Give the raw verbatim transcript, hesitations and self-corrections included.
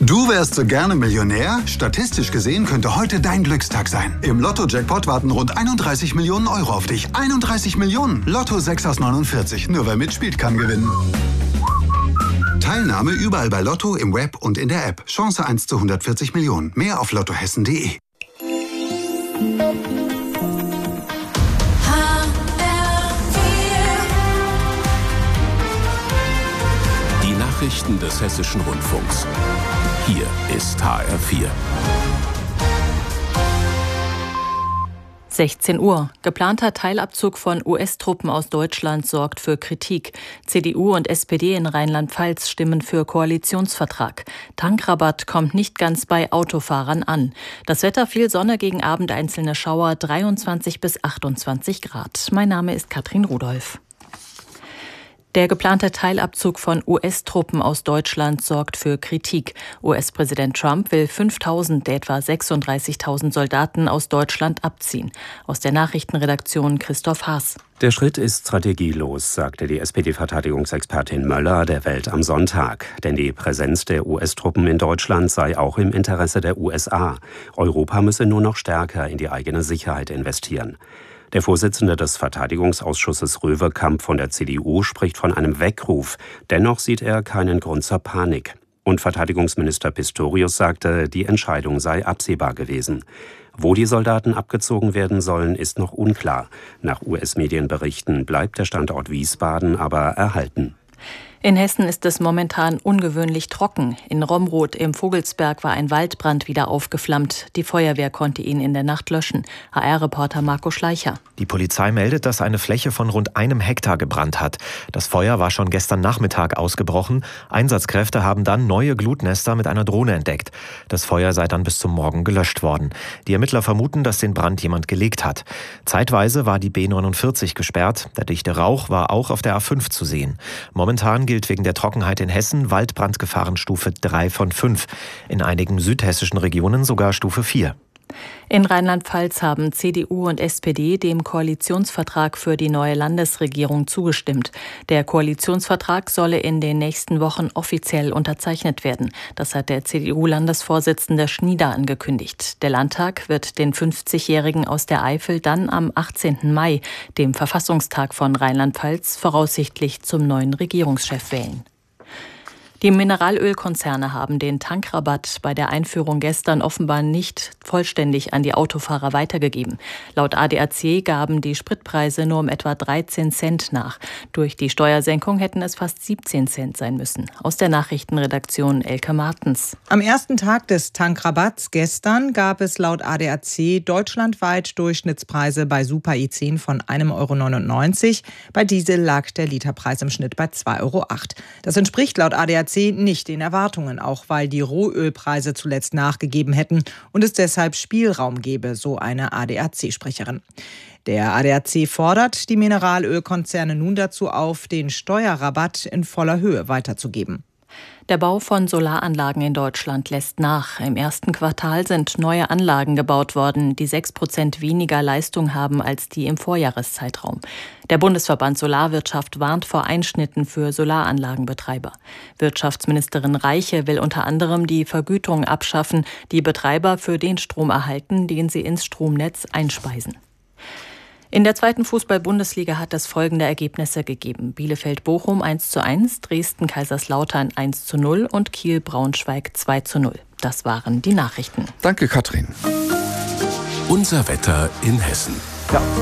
Du wärst so gerne Millionär? Statistisch gesehen könnte heute dein Glückstag sein. Im Lotto-Jackpot warten rund einunddreißig Millionen Euro auf dich. einunddreißig Millionen! Lotto sechs aus neunundvierzig. Nur wer mitspielt, kann gewinnen. Teilnahme überall bei Lotto, im Web und in der App. Chance eins zu hundertvierzig Millionen. Mehr auf lottohessen punkt de. Die Nachrichten des Hessischen Rundfunks. Hier ist H R vier. sechzehn Uhr. Geplanter Teilabzug von U S-Truppen aus Deutschland sorgt für Kritik. C D U und S P D in Rheinland-Pfalz stimmen für Koalitionsvertrag. Tankrabatt kommt nicht ganz bei Autofahrern an. Das Wetter: viel Sonne, gegen Abend einzelne Schauer, dreiundzwanzig bis achtundzwanzig Grad. Mein Name ist Katrin Rudolph. Der geplante Teilabzug von U S-Truppen aus Deutschland sorgt für Kritik. U S-Präsident Trump will fünftausend der etwa sechsunddreißigtausend Soldaten aus Deutschland abziehen. Aus der Nachrichtenredaktion Christoph Haas. Der Schritt ist strategielos, sagte die S P D-Verteidigungsexpertin Möller der Welt am Sonntag. Denn die Präsenz der U S-Truppen in Deutschland sei auch im Interesse der U S A. Europa müsse nur noch stärker in die eigene Sicherheit investieren. Der Vorsitzende des Verteidigungsausschusses Röwekamp von der C D U spricht von einem Weckruf. Dennoch sieht er keinen Grund zur Panik. Und Verteidigungsminister Pistorius sagte, die Entscheidung sei absehbar gewesen. Wo die Soldaten abgezogen werden sollen, ist noch unklar. Nach U S-Medienberichten bleibt der Standort Wiesbaden aber erhalten. In Hessen ist es momentan ungewöhnlich trocken. In Romroth im Vogelsberg war ein Waldbrand wieder aufgeflammt. Die Feuerwehr konnte ihn in der Nacht löschen. H R-Reporter Marco Schleicher. Die Polizei meldet, dass eine Fläche von rund einem Hektar gebrannt hat. Das Feuer war schon gestern Nachmittag ausgebrochen. Einsatzkräfte haben dann neue Glutnester mit einer Drohne entdeckt. Das Feuer sei dann bis zum Morgen gelöscht worden. Die Ermittler vermuten, dass den Brand jemand gelegt hat. Zeitweise war die B neunundvierzig gesperrt. Der dichte Rauch war auch auf der A fünf zu sehen. Momentan gilt wegen der Trockenheit in Hessen Waldbrandgefahrenstufe drei von fünf. In einigen südhessischen Regionen sogar Stufe vier. In Rheinland-Pfalz haben C D U und S P D dem Koalitionsvertrag für die neue Landesregierung zugestimmt. Der Koalitionsvertrag solle in den nächsten Wochen offiziell unterzeichnet werden. Das hat der C D U-Landesvorsitzende Schnieder angekündigt. Der Landtag wird den fünfzigjährigen aus der Eifel dann am achtzehnten Mai, dem Verfassungstag von Rheinland-Pfalz, voraussichtlich zum neuen Regierungschef wählen. Die Mineralölkonzerne haben den Tankrabatt bei der Einführung gestern offenbar nicht vollständig an die Autofahrer weitergegeben. Laut A D A C gaben die Spritpreise nur um etwa dreizehn Cent nach. Durch die Steuersenkung hätten es fast siebzehn Cent sein müssen. Aus der Nachrichtenredaktion Elke Martens. Am ersten Tag des Tankrabatts gestern gab es laut A D A C deutschlandweit Durchschnittspreise bei Super I zehn von ein Euro neunundneunzig. Bei Diesel lag der Literpreis im Schnitt bei zwei Euro acht. Das entspricht laut A D A C nicht den Erwartungen, auch weil die Rohölpreise zuletzt nachgegeben hätten und es deshalb Spielraum gebe, so eine A D A C-Sprecherin. Der A D A C fordert die Mineralölkonzerne nun dazu auf, den Steuerrabatt in voller Höhe weiterzugeben. Der Bau von Solaranlagen in Deutschland lässt nach. Im ersten Quartal sind neue Anlagen gebaut worden, die sechs Prozent weniger Leistung haben als die im Vorjahreszeitraum. Der Bundesverband Solarwirtschaft warnt vor Einschnitten für Solaranlagenbetreiber. Wirtschaftsministerin Reiche will unter anderem die Vergütung abschaffen, die Betreiber für den Strom erhalten, den sie ins Stromnetz einspeisen. In der zweiten Fußball-Bundesliga hat es folgende Ergebnisse gegeben. Bielefeld-Bochum eins zu eins, Dresden-Kaiserslautern eins zu null und Kiel-Braunschweig zwei zu null. Das waren die Nachrichten. Danke, Katrin. Unser Wetter in Hessen. Ja.